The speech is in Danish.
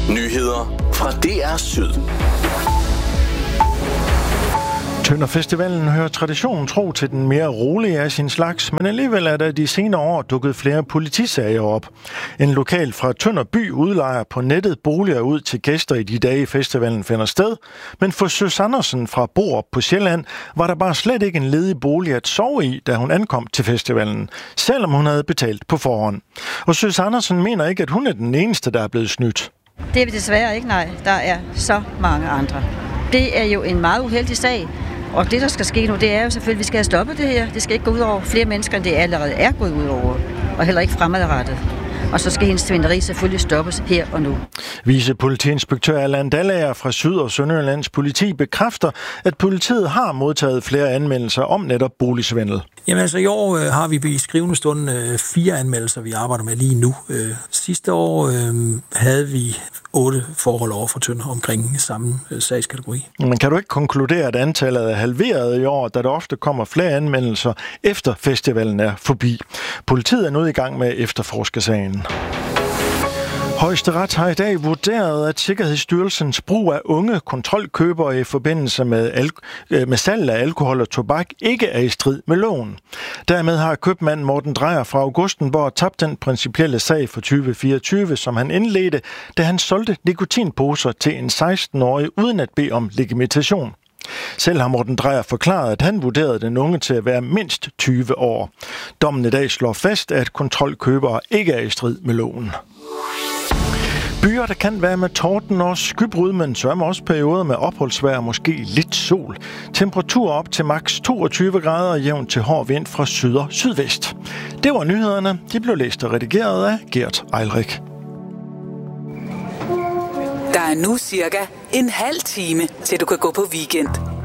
Nyheder fra DR Syd. Tønder Festivalen hører traditionen tro til den mere rolige af sin slags, men alligevel er der de senere år dukket flere politisager op. En lokal fra Tønder by udlejer på nettet boliger ud til gæster i de dage festivalen finder sted, men for Søs Andersen fra Borup på Sjælland var der bare slet ikke en ledig bolig at sove i, da hun ankom til festivalen, selvom hun havde betalt på forhånd. Og Søs Andersen mener ikke, at hun er den eneste, der er blevet snydt. Det er vi desværre ikke, nej. Der er så mange andre. Det er jo en meget uheldig sag. Og det, der skal ske nu, det er jo selvfølgelig, at vi skal have stoppet det her. Det skal ikke gå ud over flere mennesker, end det allerede er gået ud over. Og heller ikke fremadrettet. Og så skal hendes svinderi selvfølgelig stoppes her og nu. Vicepolitiinspektør Allan Dallager fra Syd- og Sønderjyllands politi bekræfter, at politiet har modtaget flere anmeldelser om netop boligsvindel. Jamen altså i år har vi i skrivende stund 4 anmeldelser, vi arbejder med lige nu. Sidste år havde vi 8 forhold over for Tønder omkring samme sagskategori. Men kan du ikke konkludere, at antallet er halveret i år, da der ofte kommer flere anmeldelser efter festivalen er forbi? Politiet er nu i gang med at efterforske sagen. Højesteret har i dag vurderet, at Sikkerhedsstyrelsens brug af unge kontrolkøbere i forbindelse med salg af alkohol og tobak ikke er i strid med loven. Dermed har købmand Morten Dreyer fra Augustenborg tabt den principielle sag for 2024, som han indledte, da han solgte nikotinposer til en 16-årig uden at bede om legitimation. Selv har Morten Dreyer forklaret, at han vurderede den unge til at være mindst 20 år. Dommen i dag slår fast, at kontrolkøbere ikke er i strid med loven. Byer, der kan være med torden og skybrud, men sørme også perioder med opholdsvejr og måske lidt sol. Temperatur op til maks 22 grader og jævnt til hård vind fra syd og sydvest. Det var nyhederne. De blev læst og redigeret af Gert Eilrik. Der er nu cirka en halv time, til du kan gå på weekend.